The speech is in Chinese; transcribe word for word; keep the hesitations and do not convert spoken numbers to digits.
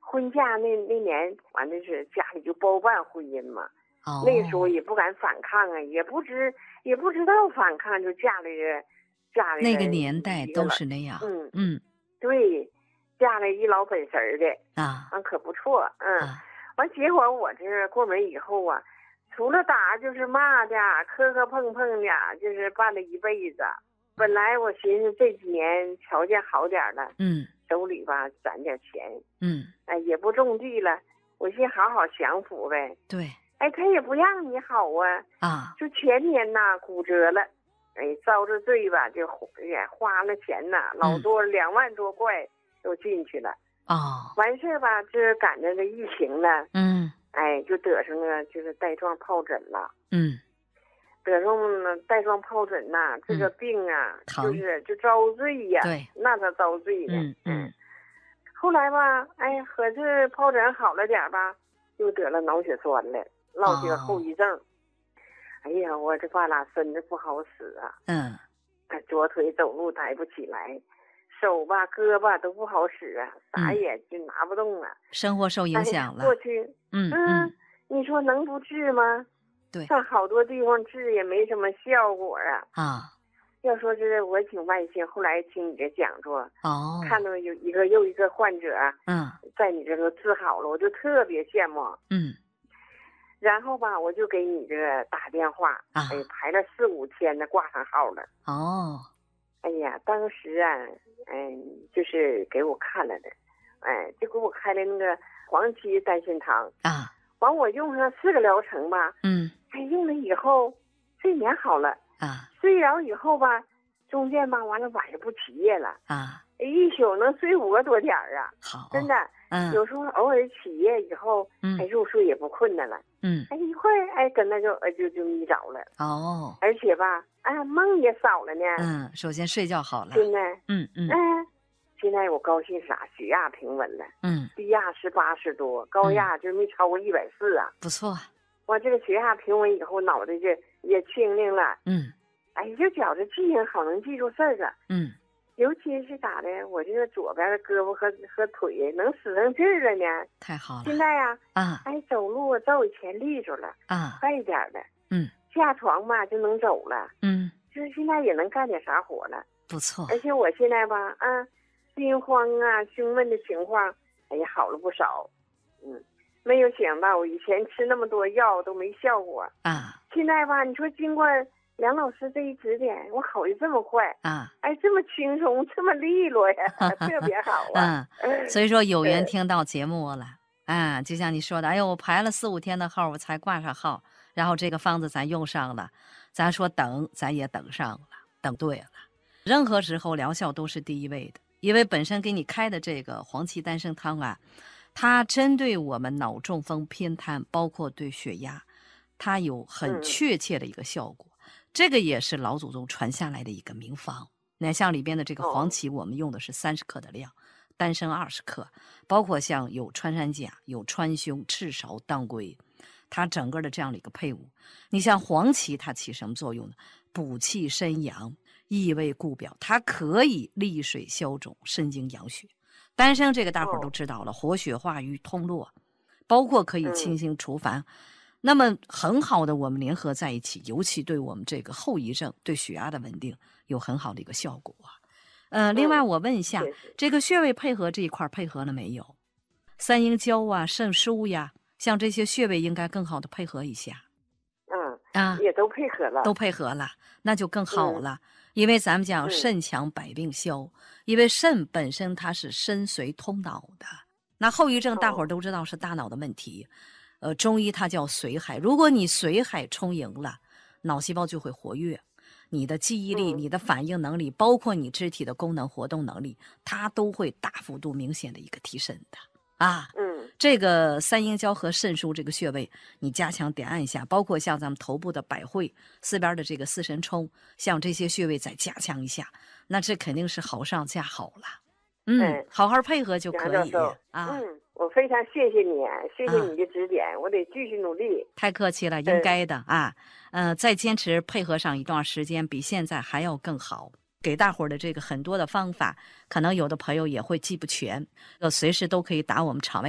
婚嫁那那年，完了是家里就包办婚姻嘛。 哦， 那时候也不敢反抗啊，也不知也不知道反抗，就嫁了个嫁了那个年代都是那样。 嗯嗯， 对，嫁了一老本神的啊， 啊，可不错。嗯， 啊， 完结果我这过门以后啊，除了打就是骂的，磕磕碰碰的，就是办了一辈子。本来我寻思这几年条件好点了， 嗯， 手里吧攒点钱， 嗯， 哎，也不种地了，我先好好享福呗。 对， 哎，他也不让你好啊， 啊， 就前年呐骨折了，哎，遭着罪吧，就也花了钱呐，老多两万多块都进去了。 哦， 完事儿吧，这赶着这疫情了， 嗯， 哎，就得上了就是带状疱疹了。 嗯， 得上了带状疱疹呐，这个病啊， 疼就是就遭罪呀。 对， 那他遭罪呢。 嗯嗯， 后来吧，哎，可是疱疹好了点吧，又得了脑血栓了，落下后遗症。哎呀，我这半拉身子不好使啊， 嗯， 哎，左腿走路抬不起来，手吧胳膊都不好使啊，啥也就拿不动了， 生活受影响了。 哎、过去， 嗯嗯，你说能不治吗？ 对， 上好多地方治也没什么效果啊。 啊， 要说是我挺万幸，后来听你这讲座， 哦， 看到有一个又一个患者， 嗯， 在你这个治好了，我就特别羡慕。 嗯， 然后吧，我就给你这个打电话， 啊， 哎，排了四五天呢，挂上号了。 哦， 哎呀，当时啊，嗯，就是给我看了的，哎，就给我开了那个黄芪丹参汤啊， 完我用上四个疗程吧， 嗯， 哎，用了以后睡眠好了， 啊， 睡着以后吧，中间吧完了晚上不起夜了， 啊， 一宿能睡五个多点儿啊， 好， 真的， 嗯， 有时候偶尔起夜以后， 嗯， 哎，入睡也不困难了， 嗯， 哎，一会儿哎跟那就哎就就眯着了， 哦， 而且吧，哎，梦也少了呢， 嗯，首先睡觉好了， 真的， 嗯嗯， 哎，现在我高兴啥？血压平稳了， 嗯， 低压是八十多，高压就没超过一百四啊， 不错， 我这个血压平稳以后，脑袋就也清灵了， 嗯， 哎，就觉着记性好，能记住事儿了， 嗯， 尤其是咋的，我这个左边的胳膊和和腿能使上劲儿了呢。 太好了， 现在呀、 啊，啊， 哎，走路照以前利索了， 啊， 快一点的， 嗯， 下床吧就能走了， 嗯， 就是现在也能干点啥活了。 不错， 而且我现在吧，啊，心慌啊、胸闷的情况，哎呀，好了不少。嗯，没有想到我以前吃那么多药都没效果， 啊， 现在吧，你说经过梁老师这一指点，我好的这么快， 啊， 哎，这么轻松，这么利落呀，特别好啊。 嗯，所以说有缘听到节目了，啊，就像你说的，哎呦，我排了四五天的号，我才挂上号，然后这个方子咱用上了，咱说等，咱也等上了，等对了。任何时候疗效都是第一位的，因为本身给你开的这个黄芪丹参汤啊，它针对我们脑中风偏瘫，包括对血压，它有很确切的一个效果。嗯、这个也是老祖宗传下来的一个名方。那像里边的这个黄芪，我们用的是三十克的量，丹参二十克，包括像有穿山甲、有川芎、赤芍、当归，它整个的这样的一个配伍。你像黄芪，它起什么作用呢？补气生阳。益胃固表，它可以利水消肿、肾经养血。丹参这个大伙儿都知道了，活血化瘀、通络，包括可以清心除烦。嗯、那么很好的，我们联合在一起，尤其对我们这个后遗症、对血压的稳定有很好的一个效果啊。呃，另外我问一下，嗯、这个穴位配合这一块配合了没有？三阴交啊、肾腧呀，像这些穴位应该更好的配合一下。 嗯啊， 也都配合了， 都配合了，那就更好了。嗯、因为咱们讲肾强百病消，嗯、因为肾本身它是身髓通脑的。那后遗症大伙儿都知道是大脑的问题，哦、呃，中医它叫髓海。如果你髓海充盈了，脑细胞就会活跃，你的记忆力、嗯、你的反应能力，包括你肢体的功能活动能力，它都会大幅度明显的一个提升的。啊，嗯，这个三阴交和肾腧这个穴位，你加强点按一下，包括像咱们头部的百会、四边的这个四神冲，像这些穴位再加强一下，那这肯定是好上加好了。嗯，嗯好好配合就可以啊。 嗯，我非常谢谢你，谢谢你的指点，啊、我得继续努力。 太客气了，应该的啊。呃，再坚持配合上一段时间，比现在还要更好。给大伙儿的这个很多的方法，可能有的朋友也会记不全，呃，随时都可以打我们场外